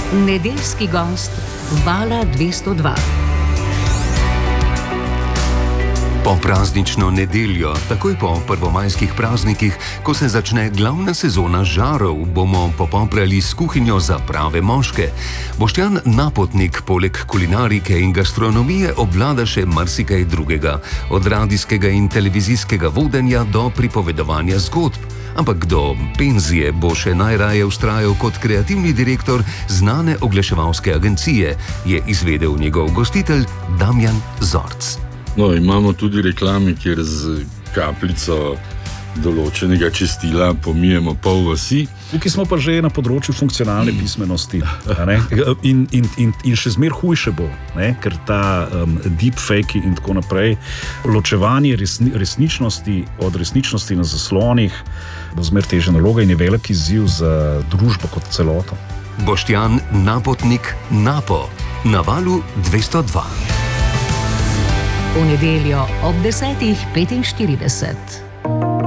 Nedeljski gost Vala 202. Po praznično nedeljo, takoj po prvomajskih praznikih, ko se začne glavna sezona žarov, bomo popoprali s kuhinjo za prave moške. Boštjan Napotnik poleg kulinarike in gastronomije obvlada še marsikaj drugega, od radijskega in televizijskega vodenja do pripovedovanja zgodb. Ampak do penzije bo še najraje vztrajal kot kreativni direktor znane oglaševalske agencije, je izvedel njegov gostitelj Damjan Zorc. No, imamo tudi reklame, kjer z kapljico določenega čistila pomijemo pol vasi. Tukaj smo pa že na področju funkcionalne pismenosti. In še zmer hujše bo, ker ta deepfake in tako naprej, ločevanje resničnosti od resničnosti na zaslonih bo zmer težja naloga in je velik izziv za družbo kot celoto. Boštjan Napotnik Napo na Valu 202. V nedeljo ob 10:45.